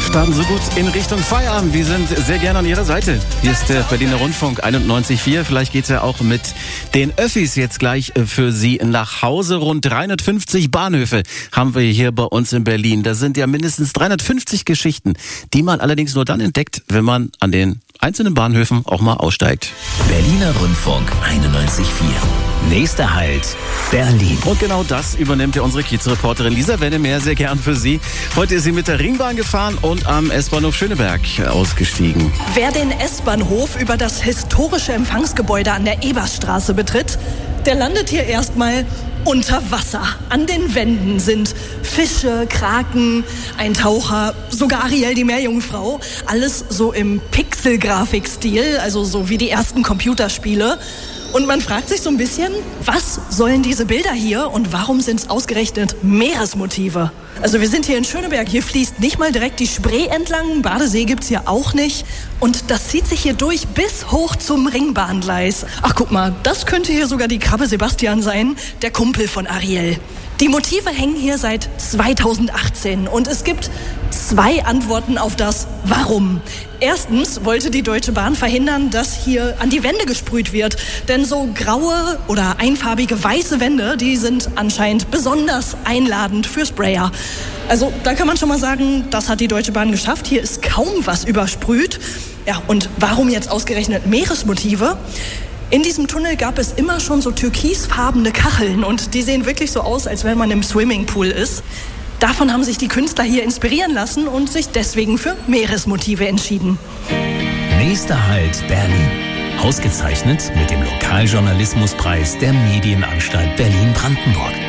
Starten so gut in Richtung Feierabend. Wir sind sehr gerne an Ihrer Seite. Hier ist der Berliner Rundfunk 91.4. Vielleicht geht's ja auch mit den Öffis jetzt gleich für Sie nach Hause. Rund 350 Bahnhöfe haben wir hier bei uns in Berlin. Da sind ja mindestens 350 Geschichten, die man allerdings nur dann entdeckt, wenn man an den einzelnen Bahnhöfen auch mal aussteigt. Berliner Rundfunk 91.4. Nächster Halt, Berlin. Und genau das übernimmt ja unsere Kiezreporterin Lisa Wennemeyer sehr gern für Sie. Heute ist sie mit der Ringbahn gefahren und am S-Bahnhof Schöneberg ausgestiegen. Wer den S-Bahnhof über das historische Empfangsgebäude an der Ebersstraße betritt, der landet hier erstmal unter Wasser. An den Wänden sind Fische, Kraken, ein Taucher, sogar Ariel die Meerjungfrau. Alles so im Pixelgrafikstil, also so wie die ersten Computerspiele. Und man fragt sich so ein bisschen, was sollen diese Bilder hier und warum sind es ausgerechnet Meeresmotive? Also wir sind hier in Schöneberg, hier fließt nicht mal direkt die Spree entlang, Badesee gibt's hier auch nicht. Und das zieht sich hier durch bis hoch zum Ringbahngleis. Ach guck mal, das könnte hier sogar die Krabbe Sebastian sein, der Kumpel von Ariel. Die Motive hängen hier seit 2018 und es gibt 2 Antworten auf das Warum. Erstens wollte die Deutsche Bahn verhindern, dass hier an die Wände gesprüht wird. Denn so graue oder einfarbige weiße Wände, die sind anscheinend besonders einladend für Sprayer. Also da kann man schon mal sagen, das hat die Deutsche Bahn geschafft. Hier ist kaum was übersprüht. Ja, und warum jetzt ausgerechnet Meeresmotive? In diesem Tunnel gab es immer schon so türkisfarbene Kacheln und die sehen wirklich so aus, als wenn man im Swimmingpool ist. Davon haben sich die Künstler hier inspirieren lassen und sich deswegen für Meeresmotive entschieden. Nächster Halt, Berlin. Ausgezeichnet mit dem Lokaljournalismuspreis der Medienanstalt Berlin-Brandenburg.